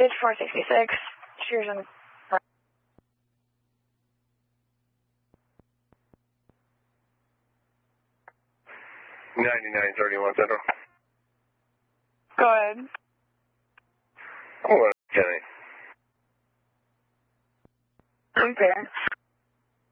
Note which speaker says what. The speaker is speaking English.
Speaker 1: 5466. Cheers on
Speaker 2: 9931 Central.
Speaker 1: Go ahead.
Speaker 2: Hold on, Kenny.
Speaker 1: Okay.